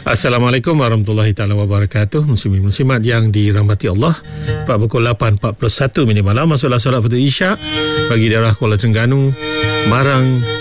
Assalamualaikum warahmatullahi taala wabarakatuh. Muslimin-muslimat yang dirahmati Allah. Pukul 8.41 malam masuklah solat Fardu Isyak bagi daerah Kuala Terengganu, Marang,